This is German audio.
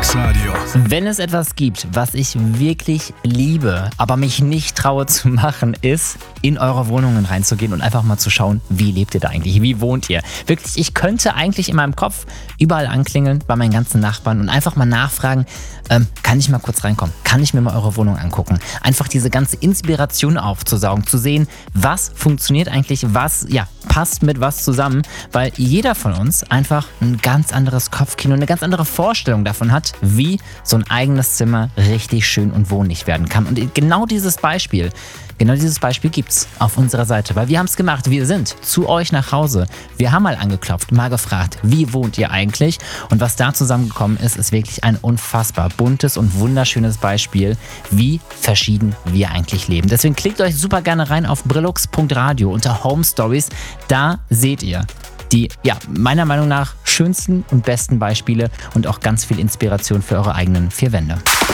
Brillux Radio. Wenn es etwas gibt, was ich wirklich liebe, aber mich nicht traue zu machen, ist, in eure Wohnungen reinzugehen und einfach mal zu schauen, wie lebt ihr da eigentlich, wie wohnt ihr. Wirklich, ich könnte eigentlich in meinem Kopf überall anklingeln bei meinen ganzen Nachbarn und einfach mal nachfragen, kann ich mal kurz reinkommen? Kann ich mir mal eure Wohnung angucken? Einfach diese ganze Inspiration aufzusaugen, zu sehen, was funktioniert eigentlich, was passt mit was zusammen, weil jeder von uns einfach ein ganz anderes Kopfkino, eine ganz andere Vorstellung davon hat, wie so ein eigenes Zimmer richtig schön und wohnlich werden kann. Und genau dieses Beispiel gibt's auf unserer Seite, weil wir haben es gemacht. Wir sind zu euch nach Hause. Wir haben mal angeklopft, mal gefragt, wie wohnt ihr eigentlich? Und was da zusammengekommen ist, ist wirklich ein unfassbar buntes und wunderschönes Beispiel, wie verschieden wir eigentlich leben. Deswegen klickt euch super gerne rein auf brillux.radio unter Home Stories. Da seht ihr die, meiner Meinung nach schönsten und besten Beispiele und auch ganz viel Inspiration für eure eigenen vier Wände.